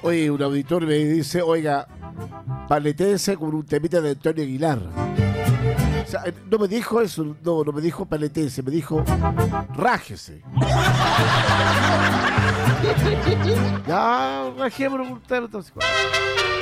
Oye, un auditor me dice, oiga, paletéese con un temita de Antonio Aguilar. O sea, no me dijo eso, no me dijo paletéese, me dijo rájese. Ya, rajémonos con usted entonces.